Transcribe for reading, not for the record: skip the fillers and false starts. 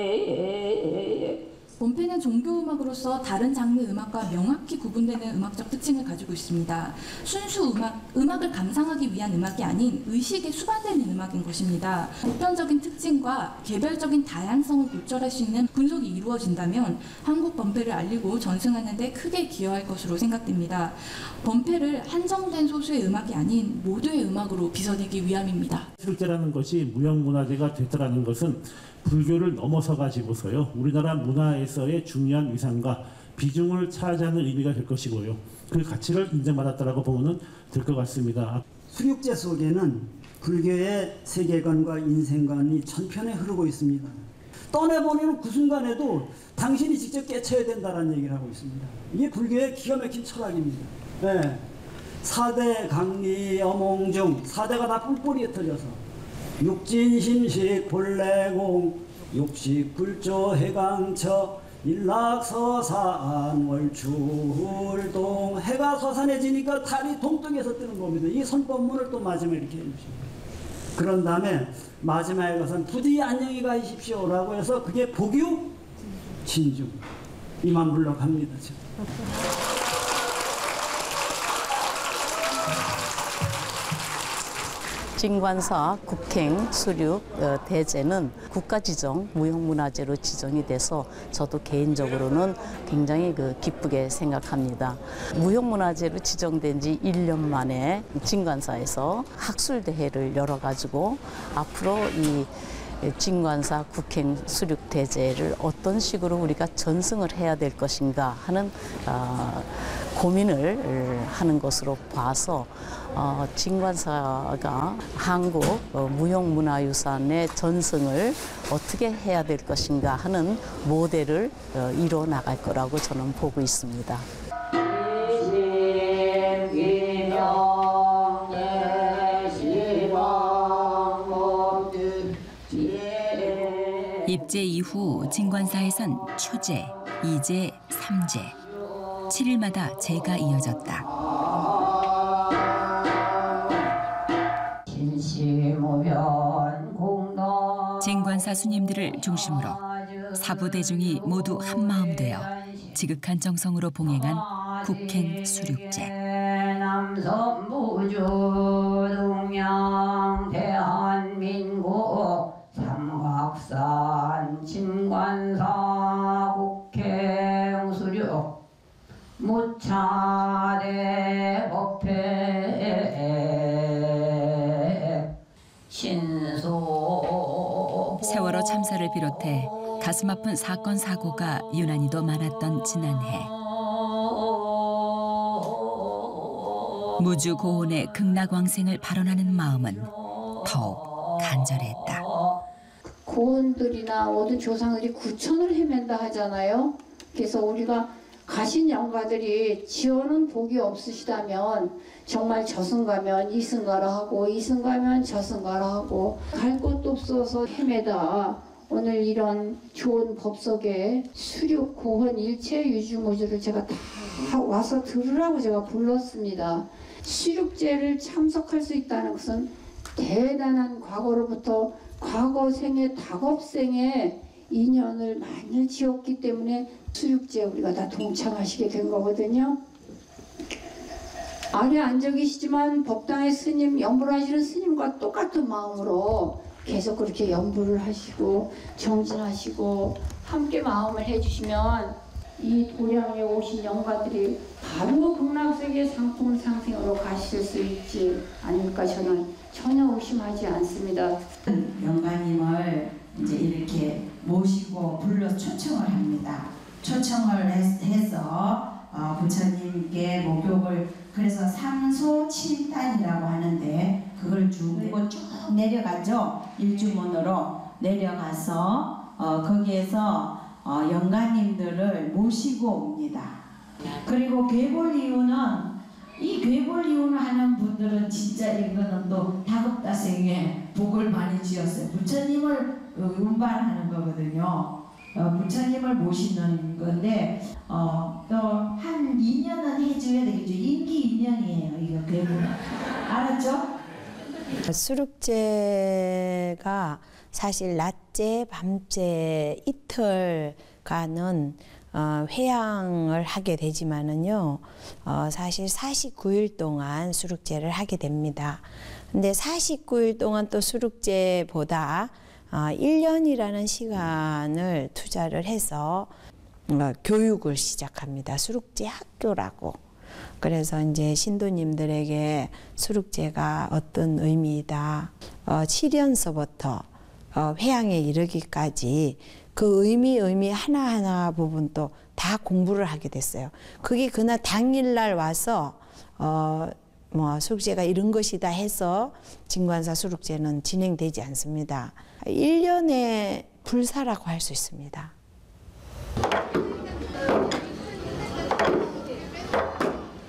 본패는 종교음악으로서 다른 장르 음악과 명확히 구분되는 음악적 특징을 가지고 있습니다. 순수 음악을 감상하기 위한 음악이 아닌 의식에 수반되는 음악인 것입니다. 보편적인 특징과 개별적인 다양성을 골절할 수 있는 분석이 이루어진다면 한국 범패를 알리고 전승하는 데 크게 기여할 것으로 생각됩니다. 범패를 한정된 소수의 음악이 아닌 모두의 음악으로 빗어내기 위함입니다. 수륙제라는 것이 무형문화재가 됐다는 것은 불교를 넘어서 가지고서요 우리나라 문화에서의 중요한 위상과 비중을 차지하는 의미가 될 것이고요 그 가치를 인정받았다라고 보면 될 것 같습니다. 수륙제 속에는 불교의 세계관과 인생관이 천편에 흐르고 있습니다. 떠내보내는 그 순간에도 당신이 직접 깨쳐야 된다는 얘기를 하고 있습니다. 이게 불교의 기가 막힌 철학입니다. 네. 4대 강리 어몽중 4대가 다 뿔뿔이 흩어져서 육진심식 본래공 육식불조 해강처 일락서산 월출동 해가 서산해지니까 달이 동쪽에서 뜨는 겁니다. 이 선법문을 또 마지막에 이렇게 해주십니다. 그런 다음에 마지막에 가서는 부디 안녕히 가십시오 라고 해서 그게 복유 진중 이만 물러갑니다. 진관사 국행 수륙 대제는 국가지정 무형문화재로 지정이 돼서 저도 개인적으로는 굉장히 기쁘게 생각합니다. 무형문화재로 지정된 지 1년 만에 진관사에서 학술대회를 열어가지고 앞으로 이 진관사 국행 수륙 대제를 어떤 식으로 우리가 전승을 해야 될 것인가 하는 고민을 하는 것으로 봐서 진관사가 한국 무형문화유산의 전승을 어떻게 해야 될 것인가 하는 모델을 이뤄 나갈 거라고 저는 보고 있습니다. 입제 이후 진관사에선 초제, 2제, 3제, 7일마다 제가 이어졌다. 진관사 스님들을 중심으로 사부대중이 모두 한마음 되어 지극한 정성으로 봉행한 국행 수륙제. 남선부주 동양 대한민국 삼각산 진관사 국행 수륙 무차대 법회 신소. 세월호 참사를 비롯해 가슴 아픈 사건 사고가 유난히도 많았던 지난해. 무주 고혼의 극락왕생을 발언하는 마음은 더욱 간절했다. 고원들이나 모든 조상들이 구천을 헤맨다 하잖아요. 그래서 우리가 가신 영가들이 지어는 복이 없으시다면 정말 저승 가면 이승 가라 하고 이승 가면 저승 가라 하고 갈 곳도 없어서 헤매다 오늘 이런 좋은 법석에 수륙 고혼 일체 유주무주를 제가 다 와서 들으라고 제가 불렀습니다. 수륙제를 참석할 수 있다는 것은 대단한 과거로부터 과거 생의 닭업생의 인연을 많이 지었기 때문에 수륙제에 우리가 다 동참하시게 된 거거든요. 아래 앉아 계시지만 법당의 스님, 연부를 하시는 스님과 똑같은 마음으로 계속 그렇게 연부를 하시고 정진하시고 함께 마음을 해주시면 이 도량에 오신 영가들이 바로 극락세계 상품 상생으로 가실 수 있지 않을까 저는 전혀 의심하지 않습니다. 영가님을 이제 이렇게 모시고 불러 초청을 합니다. 초청을 해서 부처님께 목욕을 그래서 삼소 7단이라고 하는데 그걸 주고 쭉 내려가죠. 일주문으로 내려가서 거기에서 영가님들을 모시고 옵니다. 그리고 괴볼 이유는 이 괴볼 이유를 하는 분들은 진짜 이거는 또 다급다생에 복을 많이 지었어요. 부처님을 운반하는 거거든요. 부처님을 모시는 건데 또 한 2년은 해줘야 되겠죠. 임기 2년이에요. 이거 괴볼 알았죠? 수륙제가 사실 낮제, 밤제 이틀간은 회양을 하게 되지만은요, 사실 49일 동안 수룩제를 하게 됩니다. 근데 49일 동안 또 수룩제보다 1년이라는 시간을 투자를 해서 교육을 시작합니다. 수룩제 학교라고. 그래서 이제 신도님들에게 수룩제가 어떤 의미이다. 7연서부터 회양에 이르기까지 그 의미 하나하나 부분 또 다 공부를 하게 됐어요. 그게 그날 당일날 와서 수룩제가 이런 것이다 해서 진관사 수룩제는 진행되지 않습니다. 1년의 불사라고 할 수 있습니다.